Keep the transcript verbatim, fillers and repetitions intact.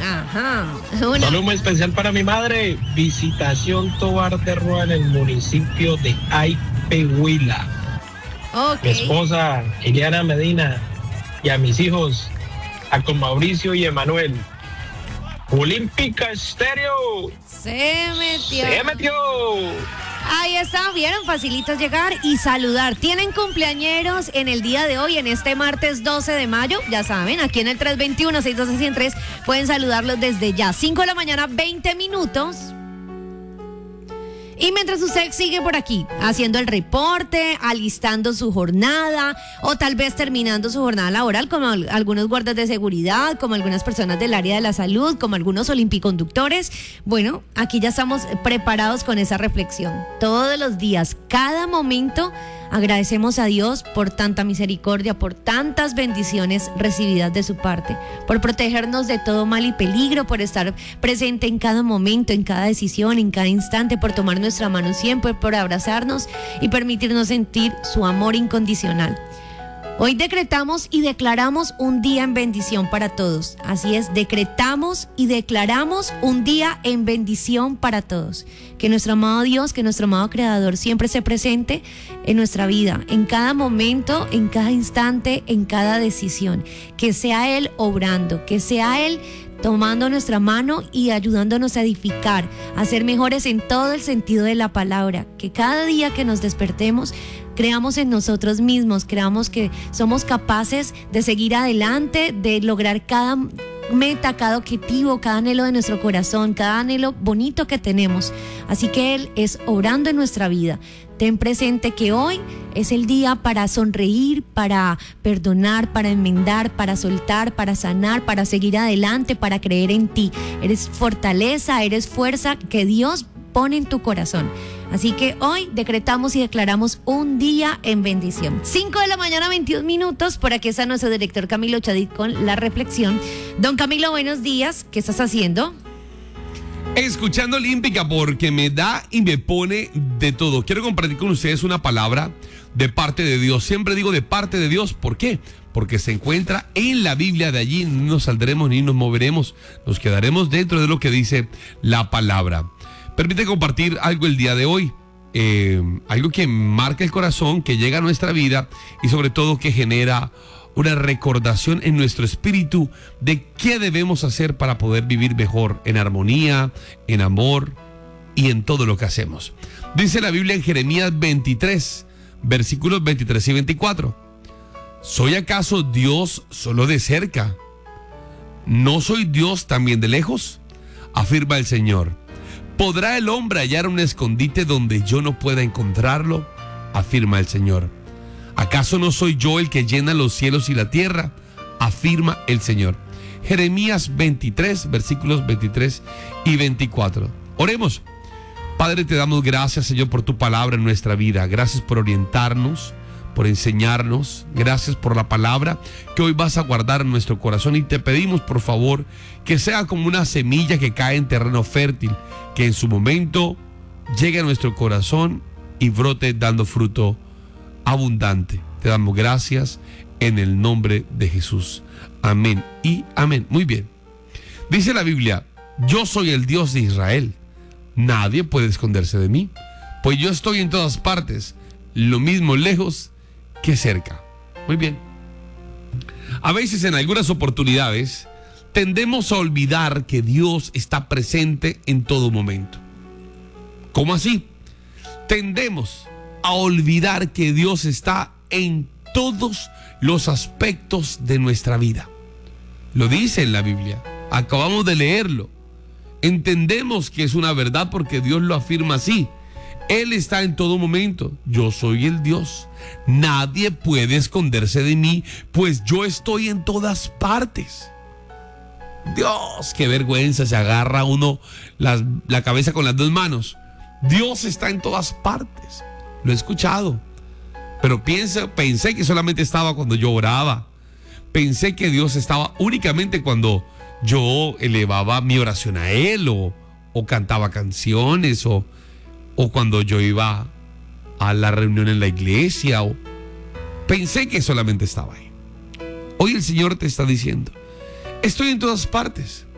Ajá. Una. Saludo muy especial para mi madre. Visitación Tobar de Roa en el municipio de Aipehuila. Ok. Mi esposa, Iliana Medina, y a mis hijos, a con Mauricio y Emanuel. Olímpica Estéreo. Se metió. Se metió. Ahí está, vieron, facilito llegar y saludar. Tienen cumpleañeros en el día de hoy, en este martes doce de mayo, ya saben, aquí en el tres dos uno, seis uno dos, uno cero tres, pueden saludarlos desde ya. cinco de la mañana, veinte minutos. Y mientras usted sigue por aquí, haciendo el reporte, alistando su jornada, o tal vez terminando su jornada laboral, como algunos guardas de seguridad, como algunas personas del área de la salud, como algunos olimpiconductores, bueno, aquí ya estamos preparados con esa reflexión. Todos los días, cada momento, agradecemos a Dios por tanta misericordia, por tantas bendiciones recibidas de su parte, por protegernos de todo mal y peligro, por estar presente en cada momento, en cada decisión, en cada instante, por tomar nuestra mano siempre, por abrazarnos y permitirnos sentir su amor incondicional. Hoy decretamos y declaramos un día en bendición para todos. Así es, decretamos y declaramos un día en bendición para todos. Que nuestro amado Dios, que nuestro amado Creador siempre se presente en nuestra vida, en cada momento, en cada instante, en cada decisión. Que sea Él obrando, que sea Él tomando nuestra mano y ayudándonos a edificar, a ser mejores en todo el sentido de la palabra. Que cada día que nos despertemos, creamos en nosotros mismos, creamos que somos capaces de seguir adelante, de lograr cada meta, cada objetivo, cada anhelo de nuestro corazón, cada anhelo bonito que tenemos. Así que Él es obrando en nuestra vida. Ten presente que hoy es el día para sonreír, para perdonar, para enmendar, para soltar, para sanar, para seguir adelante, para creer en ti. Eres fortaleza, eres fuerza que Dios pone en tu corazón. Así que hoy decretamos y declaramos un día en bendición. cinco de la mañana, veintidós minutos. Por aquí está nuestro director Camilo Chadid con la reflexión. Don Camilo, buenos días. ¿Qué estás haciendo? Escuchando Olímpica, porque me da y me pone de todo. Quiero compartir con ustedes una palabra de parte de Dios. Siempre digo de parte de Dios. ¿Por qué? Porque se encuentra en la Biblia. De allí no nos saldremos ni nos moveremos. Nos quedaremos dentro de lo que dice la palabra. Permite compartir algo el día de hoy. Eh, algo que marca el corazón, que llega a nuestra vida y sobre todo que genera una recordación en nuestro espíritu de qué debemos hacer para poder vivir mejor, en armonía, en amor y en todo lo que hacemos. Dice la Biblia en Jeremías veintitrés, versículos veintitrés y veinticuatro. ¿Soy acaso Dios solo de cerca? ¿No soy Dios también de lejos? Afirma el Señor. ¿Podrá el hombre hallar un escondite donde yo no pueda encontrarlo? Afirma el Señor. ¿Acaso no soy yo el que llena los cielos y la tierra? Afirma el Señor. Jeremías veintitrés, versículos veintitrés y veinticuatro. Oremos. Padre, te damos gracias, Señor, por tu palabra en nuestra vida. Gracias por orientarnos, por enseñarnos. Gracias por la palabra que hoy vas a guardar en nuestro corazón. Y te pedimos, por favor, que sea como una semilla que cae en terreno fértil, que en su momento llegue a nuestro corazón y brote dando fruto abundante. Te damos gracias en el nombre de Jesús. Amén y amén. Muy bien. Dice la Biblia, yo soy el Dios de Israel. Nadie puede esconderse de mí, pues yo estoy en todas partes, lo mismo lejos que cerca. Muy bien. A veces en algunas oportunidades tendemos a olvidar que Dios está presente en todo momento. ¿Cómo así? Tendemos a olvidar que Dios está en todos los aspectos de nuestra vida. Lo dice en la Biblia. Acabamos de leerlo. Entendemos que es una verdad porque Dios lo afirma así. Él está en todo momento. Yo soy el Dios. Nadie puede esconderse de mí, pues yo estoy en todas partes. Dios, qué vergüenza, se agarra uno las, la cabeza con las dos manos. Dios está en todas partes. Lo he escuchado, pero pienso, pensé que solamente estaba cuando yo oraba. Pensé que Dios estaba únicamente cuando yo elevaba mi oración a Él, o, o cantaba canciones, o, o cuando yo iba a la reunión en la iglesia. O... Pensé que solamente estaba ahí. Hoy el Señor te está diciendo, estoy en todas partes.